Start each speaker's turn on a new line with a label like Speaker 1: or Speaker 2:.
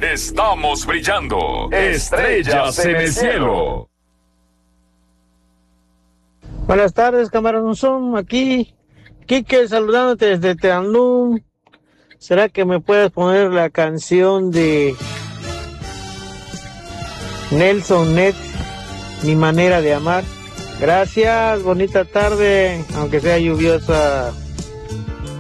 Speaker 1: Estamos brillando. Estrellas en el cielo.
Speaker 2: Buenas tardes, camaradas. Son aquí. Quique saludándote desde Teanlum. ¿Será que me puedes poner la canción de Nelson Ned, Mi manera de amar? Gracias, bonita tarde, aunque sea lluviosa.